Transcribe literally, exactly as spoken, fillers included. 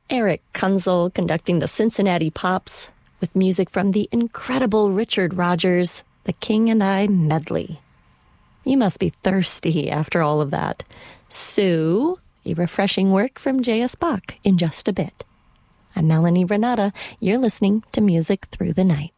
Eric Kunzel conducting the Cincinnati Pops with music from the incredible Richard Rodgers, The King and I Medley. You must be thirsty after all of that. So, a refreshing work from J S. Bach in just a bit. I'm Melanie Renata. You're listening to Music Through the Night.